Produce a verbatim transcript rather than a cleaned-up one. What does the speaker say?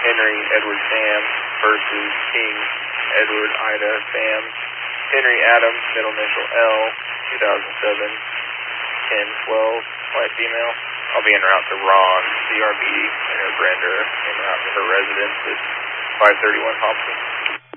Henry Edward Sam versus King Edward Ida Sam. Henry Adams, middle initial L, two thousand seven, ten twelve, white female. I'll be en route to Ron, C R B, and her Brender, en route to her residence at five thirty-one Hobson.